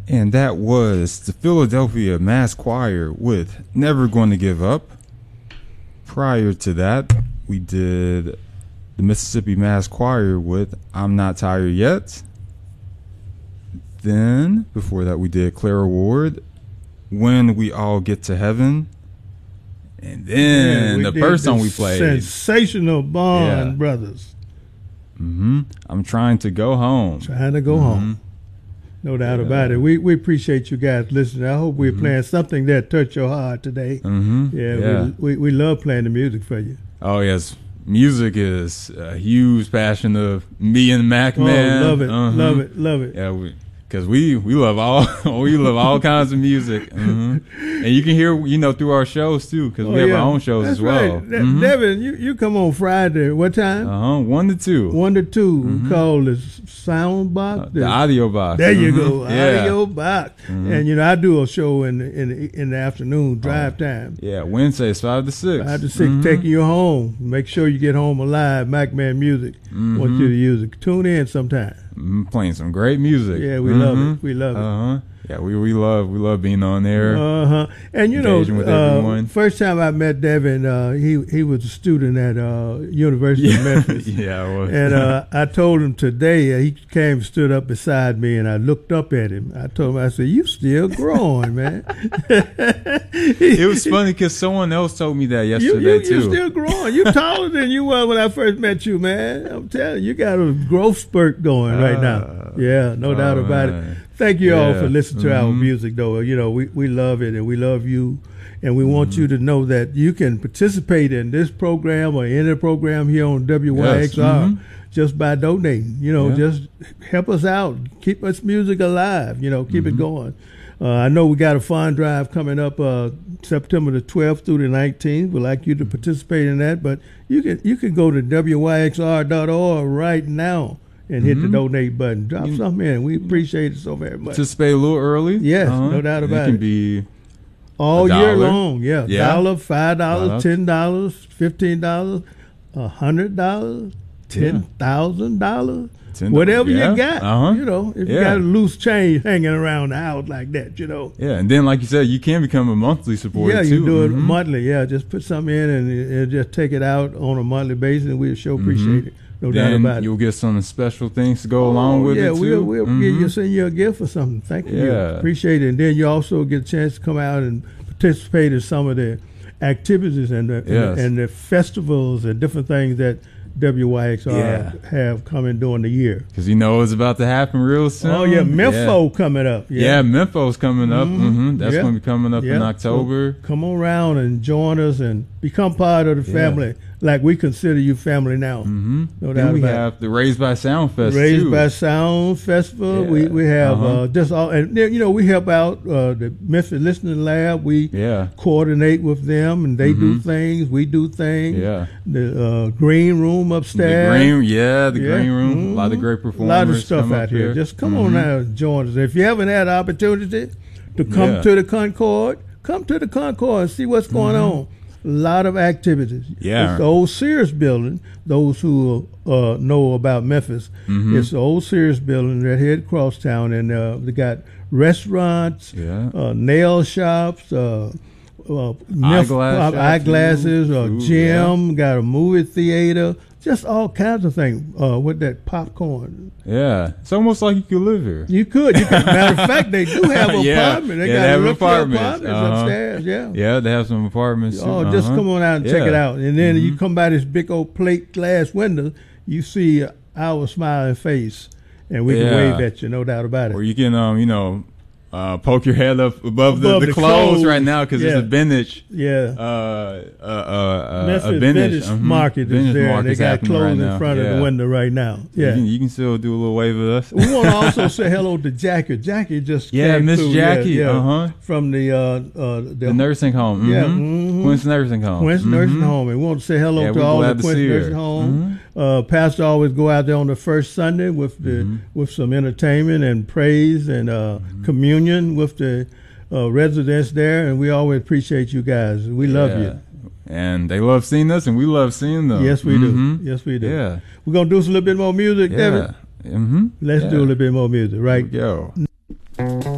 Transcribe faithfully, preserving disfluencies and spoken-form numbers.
And that was the Philadelphia Mass Choir with Never Going to Give Up. Prior to that, we did the Mississippi Mass Choir with I'm Not Tired Yet. Then, before that, we did Clara Ward, When We All Get to Heaven. And then yeah, the first song we played, Sensational Bond yeah. Brothers. Mm-hmm. I'm Trying to Go Home. Trying to go mm-hmm. home. No doubt yeah. about it. We we appreciate you guys listening. I hope we're mm-hmm. playing something that touched your heart today. Mm-hmm. Yeah, yeah. We, we we love playing the music for you. Oh, yes. Music is a huge passion of me and Mac, oh, man. love it, uh-huh. love it, love it. Yeah, we, Cause we we love all we love all kinds of music, mm-hmm. and you can hear you know through our shows too, because oh, we have yeah. our own shows That's as well. Right. Mm-hmm. Devin, you, you come on Friday. What time? Uh huh. One to two. One to two. Mm-hmm. Called the sound box. Uh, the audio box. There mm-hmm. you go. Yeah. Audio box. Mm-hmm. And you know I do a show in the, in the, in the afternoon drive oh. time. Yeah, Wednesdays five to six. Five to six, mm-hmm. taking you home. Make sure you get home alive. Mac Man Music. Mm-hmm. Want you to use it. Tune in sometime. Mm-hmm. Playing some great music. Yeah, we mm-hmm. love it. We love it. Uh huh. Yeah, we we love we love being on there. Uh huh. And you know, with uh, first time I met Devin, uh, he he was a student at uh, University yeah. of Memphis. yeah, I was. And uh, I told him today. Uh, he came, and stood up beside me, and I looked up at him. I told him, I said, "You still growing, man." It was funny because someone else told me that yesterday you, you, too. You're still growing. You're taller than you were when I first met you, man. I'm telling you, you got a growth spurt going uh, right now. Yeah, no oh, doubt about man. it. Thank you yeah. all for listening to mm-hmm. our music, though. You know, we, we love it, and we love you, and we want mm-hmm. you to know that you can participate in this program or any program here on W Y X R yes. mm-hmm. just by donating. You know, yeah. just help us out, keep us music alive. You know, keep mm-hmm. it going. Uh, I know we got a fund drive coming up uh, September the twelfth through the nineteenth. We'd like you to participate in that, but you can you can go to W Y X R dot org right now. And hit mm-hmm. the donate button. Drop you, something in. We appreciate it so very much. Participate a little early. Yes, uh-huh. no doubt about it. It can be all year long. Yeah, yeah. dollar, five dollars, ten dollars, fifteen dollars, a hundred dollars, ten thousand dollars, whatever yeah. you got. Uh-huh. You know, if yeah. you got a loose change hanging around the house like that, you know. Yeah, and then like you said, you can become a monthly supporter. Yeah, too. you do it mm-hmm. monthly. Yeah, just put something in and, and just take it out on a monthly basis, and we'll sure appreciate mm-hmm. it. No then doubt about it. You'll get some special things to go oh, along with yeah, it too. we'll, we'll mm-hmm. give you, send you a gift or something. Thank you. Yeah. Appreciate it. And then you also get a chance to come out and participate in some of the activities and the, yes. and, the, and the festivals and different things that W Y X R yeah. have coming during the year. Because you know it's about to happen real soon. Oh, yeah. Memphis yeah. coming up. Yeah, yeah Memphis coming up. Mm-hmm. Mm-hmm. That's yeah. going to be coming up yeah. in October. So come around and join us and become part of the family. Yeah. Like we consider you family now. Mm-hmm. No then doubt we about have it. the Raised by Sound Fest Raised too. by Sound Festival. Yeah. We we have uh-huh. uh, just all, and you know we help out uh, the Memphis Listening Lab. We yeah. coordinate with them, and they mm-hmm. do things. We do things. Yeah. The uh, green room upstairs. The green, yeah, the yeah. green room. Mm-hmm. A lot of great performers. A lot of stuff out here. here. Just come mm-hmm. on out and join us. If you haven't had the opportunity to come yeah. to the Concord, come to the Concord and see what's going mm-hmm. on. A lot of activities. Yeah. It's the old Sears building. Those who uh, know about Memphis, mm-hmm. it's the old Sears building right here at Crosstown, and uh, they got restaurants, yeah. uh, nail shops, uh, uh, eyeglass uh, eyeglasses, a Ooh, gym, yeah. got a movie theater, just all kinds of things uh, with that popcorn. Yeah, it's almost like you could live here. You could. You could. Matter of fact, they do have an yeah. apartment. They yeah, got they have a apartments, apartments uh-huh. upstairs. Yeah. Yeah, they have some apartments. Oh, uh-huh. just come on out and yeah. check it out. And then mm-hmm. you come by this big old plate glass window, you see our smiling face, and we yeah. can wave at you, no doubt about it. Or you can, um, you know, uh, poke your head up above, above the, the, the clothes, clothes right now because yeah. it's a vintage. Yeah. Uh, uh, uh, Memphis a vintage, vintage uh-huh. market is vintage there, and they got clothes right in now. front yeah. of the window right now. Yeah. You can, you can still do a little wave with us. We want to also say hello to Jackie. Jackie just yeah, came Miss through. Jackie, yeah, yeah, uh-huh. from the, uh, uh, the the nursing home. Mm-hmm. Yeah, mm-hmm. Quince Nursing Home. Quince mm-hmm. Nursing Home. And we want to say hello yeah, to all the to Quince Nursing her. Home. Mm-hmm. Uh, Pastor always go out there on the first Sunday with the mm-hmm. with some entertainment and praise and uh, mm-hmm. communion with the uh, residents there, and we always appreciate you guys. We love yeah. you. And they love seeing us, and we love seeing them. Yes, we mm-hmm. do. Yes, we do. Yeah. We're going to do a little bit more music, yeah. Devin. Mm-hmm. Let's yeah. do a little bit more music, right? Here we go.